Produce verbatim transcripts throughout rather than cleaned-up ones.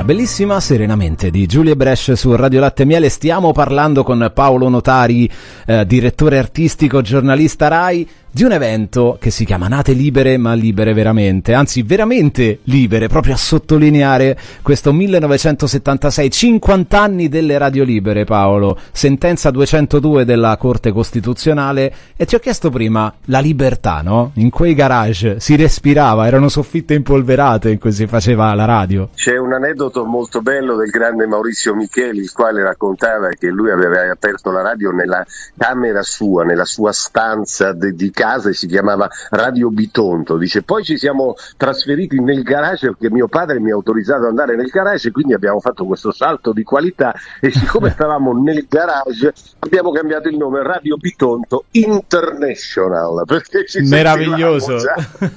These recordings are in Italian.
bellissima Serenamente di Giulia Brescia su Radio Latte e Miele. Stiamo parlando con Paolo Notari, eh, direttore artistico, giornalista Rai, di un evento che si chiama Nate Libere, ma libere veramente, anzi veramente libere, proprio a sottolineare questo millenovecentosettantasei, cinquanta anni delle radio libere, Paolo, sentenza duecentodue della Corte Costituzionale. E ti ho chiesto prima la libertà, no? In quei garage si respirava, erano soffitte impolverate in cui si faceva la radio. C'è un aneddoto molto bello del grande Maurizio Micheli, il quale raccontava che lui aveva aperto la radio nella camera sua, nella sua stanza dedicata casa, e si chiamava Radio Bitonto. Dice, poi ci siamo trasferiti nel garage perché mio padre mi ha autorizzato ad andare nel garage, e quindi abbiamo fatto questo salto di qualità, e siccome stavamo nel garage abbiamo cambiato il nome Radio Bitonto International, perché ci meraviglioso già.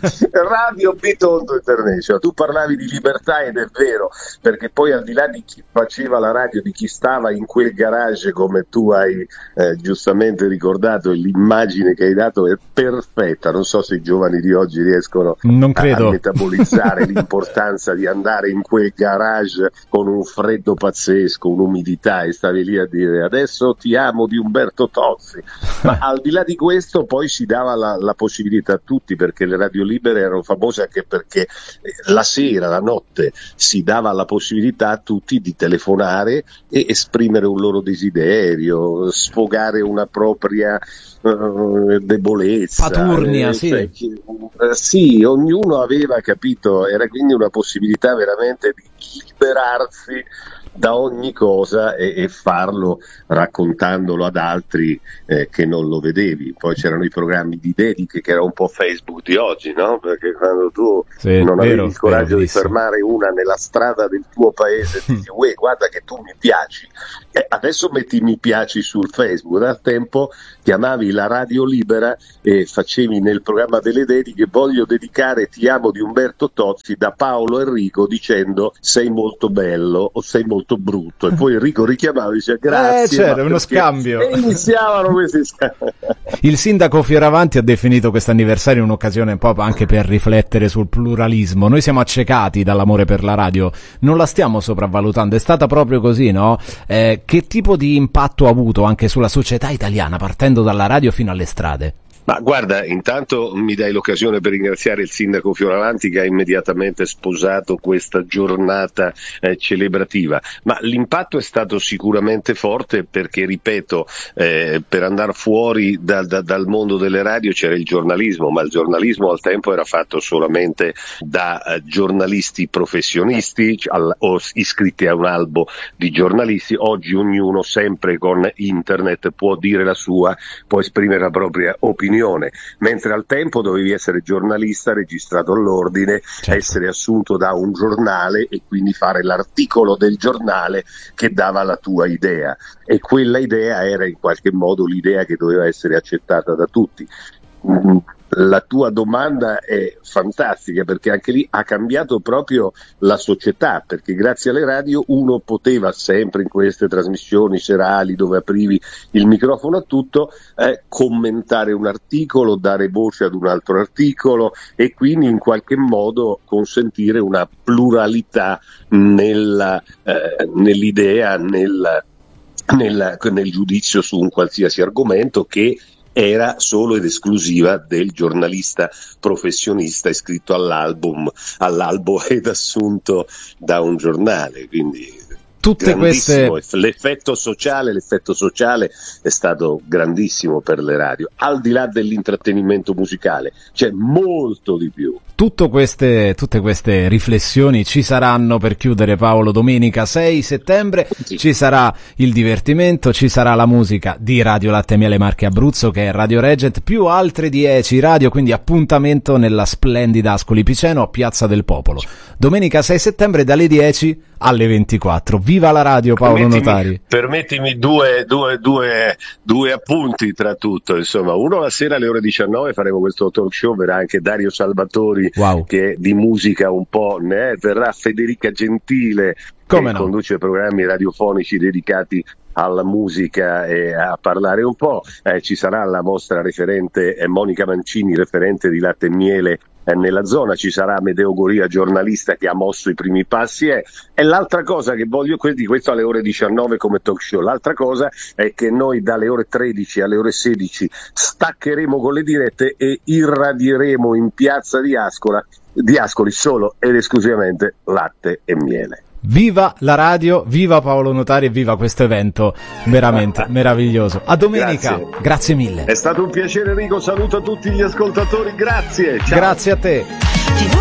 Radio Bitonto International. Tu parlavi di libertà, ed è vero, perché poi al di là di chi faceva la radio, di chi stava in quel garage, come tu hai eh, giustamente ricordato, l'immagine che hai dato è perfetta. Non so se i giovani di oggi riescono non credo. a metabolizzare l'importanza di andare in quel garage con un freddo pazzesco, un'umidità, e stavi lì a dire adesso ti amo di Umberto Tozzi. Ma al di là di questo poi si dava la, la possibilità a tutti, perché le radio libere erano famose anche perché la sera, la notte, si dava la possibilità a tutti di telefonare e esprimere un loro desiderio, sfogare una propria Uh, debolezza, paturnia, eh, sì. Cioè, uh, sì, ognuno aveva capito, era quindi una possibilità veramente di liberarsi da ogni cosa e, e farlo raccontandolo ad altri eh, che non lo vedevi. Poi c'erano i programmi di dediche, che era un po' Facebook di oggi, no? Perché quando tu sì, non vero, avevi il coraggio vero, di fermare una nella strada del tuo paese e dici uè, guarda che tu mi piaci, eh, adesso metti mi piaci sul Facebook. Dal tempo chiamavi la radio libera e facevi nel programma delle dediche voglio dedicare Ti amo di Umberto Tozzi da Paolo Enrico, dicendo sei molto bello o sei molto brutto, e poi Enrico richiamava e diceva grazie, eh, c'era uno scambio, e iniziavano questi scambi. Il sindaco Fioravanti ha definito questo anniversario un'occasione un po' anche per riflettere sul pluralismo. Noi siamo accecati dall'amore per la radio, non la stiamo sopravvalutando, è stata proprio così, no? Eh, che tipo di impatto ha avuto anche sulla società italiana, partendo dalla radio fino alle strade? Ma guarda, intanto mi dai l'occasione per ringraziare il sindaco Fioravanti, che ha immediatamente sposato questa giornata eh, celebrativa, ma l'impatto è stato sicuramente forte perché, ripeto, eh, per andare fuori da, da, dal mondo delle radio c'era il giornalismo, ma il giornalismo al tempo era fatto solamente da eh, giornalisti professionisti al, o iscritti a un albo di giornalisti. Oggi ognuno, sempre con internet, può dire la sua, può esprimere la propria opinione, mentre al tempo dovevi essere giornalista registrato all'ordine, certo, essere assunto da un giornale e quindi fare l'articolo del giornale che dava la tua idea, e quella idea era in qualche modo l'idea che doveva essere accettata da tutti. La tua domanda è fantastica, perché anche lì ha cambiato proprio la società, perché grazie alle radio uno poteva sempre, in queste trasmissioni serali dove aprivi il microfono a tutto, eh, commentare un articolo, dare voce ad un altro articolo, e quindi in qualche modo consentire una pluralità nella, eh, nell'idea, nel, nel, nel giudizio su un qualsiasi argomento, che era solo ed esclusiva del giornalista professionista iscritto all'album, all'albo ed assunto da un giornale. Quindi tutte queste, l'effetto sociale, l'effetto sociale è stato grandissimo per le radio, al di là dell'intrattenimento musicale, c'è molto di più. Tutto queste, tutte queste riflessioni ci saranno per chiudere, Paolo, domenica sei settembre, sì. Ci sarà il divertimento, ci sarà la musica di Radio Latte e Miele Marche Abruzzo, che è Radio Regent, più altre dieci radio, quindi appuntamento nella splendida Ascoli Piceno a Piazza del Popolo. Domenica sei settembre dalle dieci alle ventiquattro. Viva la radio, Paolo permettimi, Notari. Permettimi due, due, due, due appunti tra tutto, insomma. Uno, la sera alle ore diciannove faremo questo talk show, verrà anche Dario Salvatori, wow, che di musica un po' ne è, verrà Federica Gentile, come che no, conduce programmi radiofonici dedicati alla musica e a parlare un po', eh, ci sarà la vostra referente eh, Monica Mancini, referente di Latte e Miele eh, nella zona, ci sarà Amedeo Goria, giornalista che ha mosso i primi passi, e, e l'altra cosa che voglio, di questo alle ore diciannove come talk show, l'altra cosa è che noi dalle ore tredici alle ore sedici staccheremo con le dirette e irradieremo in piazza di Ascola, di Ascoli solo ed esclusivamente latte e miele. Viva la radio, viva Paolo Notari e viva questo evento veramente meraviglioso. A domenica, grazie. Grazie mille. È stato un piacere Enrico, saluto a tutti gli ascoltatori, grazie. Ciao. Grazie a te.